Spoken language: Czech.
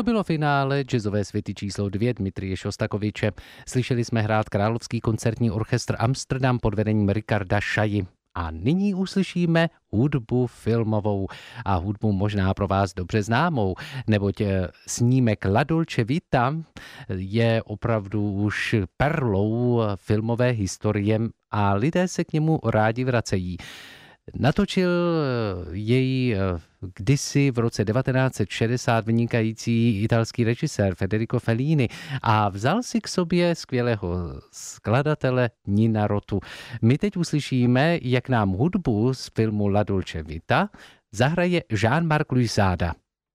To bylo finále Jazzové světy číslo 2 Dmitrije Šostakoviče. Slyšeli jsme hrát Královský koncertní orchestr Amsterdam pod vedením Richarda Šaji. A nyní uslyšíme hudbu filmovou a hudbu možná pro vás dobře známou, neboť snímek La Dolce Vita je opravdu už perlou filmové historie a lidé se k němu rádi vracejí. Natočil jej kdysi v roce 1960 vynikající italský režisér Federico Fellini a vzal si k sobě skvělého skladatele Nina Rotu. My teď uslyšíme, jak nám hudbu z filmu La Dolce Vita zahraje Jean-Marc Lusada.